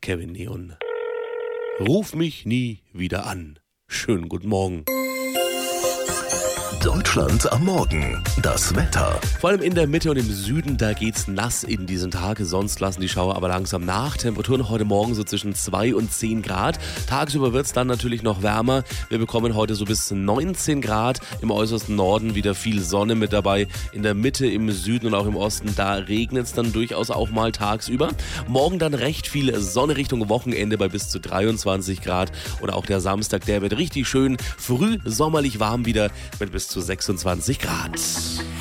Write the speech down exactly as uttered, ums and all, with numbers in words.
Kevin Neon. Ruf mich nie wieder an. Schönen guten Morgen. Deutschland am Morgen. Das Wetter. Vor allem in der Mitte und im Süden, da geht's nass in diesen Tagen. Sonst lassen die Schauer aber langsam nach. Temperaturen heute Morgen so zwischen zwei und zehn Grad. Tagsüber wird's dann natürlich noch wärmer. Wir bekommen heute so bis neunzehn Grad. Im äußersten Norden wieder viel Sonne mit dabei. In der Mitte, im Süden und auch im Osten, da regnet's dann durchaus auch mal tagsüber. Morgen dann recht viel Sonne Richtung Wochenende bei bis zu dreiundzwanzig Grad. Und auch der Samstag, der wird richtig schön früh sommerlich warm wieder mit bis zu sechsundzwanzig Grad.